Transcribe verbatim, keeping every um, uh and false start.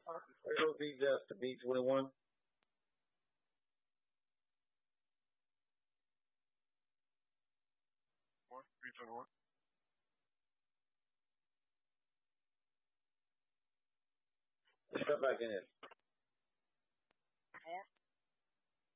Where those beads at? The B twenty-one? One, B twenty-one. Step back in it. Four.